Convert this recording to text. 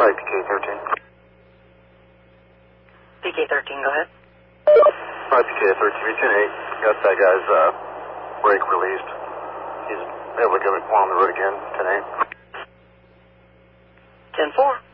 Hi, PK13. PK13, go ahead. Hi, PK13. 10-8. Got that guy's brake released. He's able to get it on the road again. 10-8. 10-4.